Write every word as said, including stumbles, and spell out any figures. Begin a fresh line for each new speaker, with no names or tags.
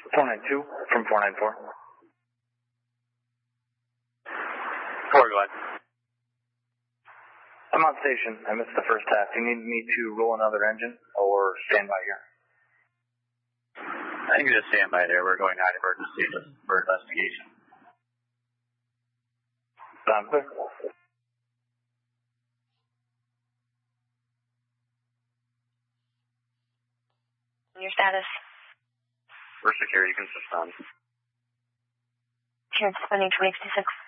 four nine two from four nine four.
Four, go ahead.
I'm on station. I missed the first half. Do you need me to roll another engine or stand by here?
I think you just stand by there. We're going out of emergency for investigation.
Sounds clear.
Your status?
For security, you can suspend.
Here, suspending twenty fifty-six.